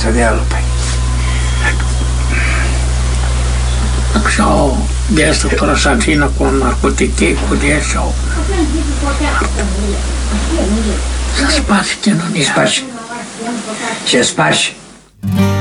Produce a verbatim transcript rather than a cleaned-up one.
stădealul, păi. Și-au de asta trosatină cu narcotice, cu de și-au să spargi chinunia. Spargi. Ce spargi?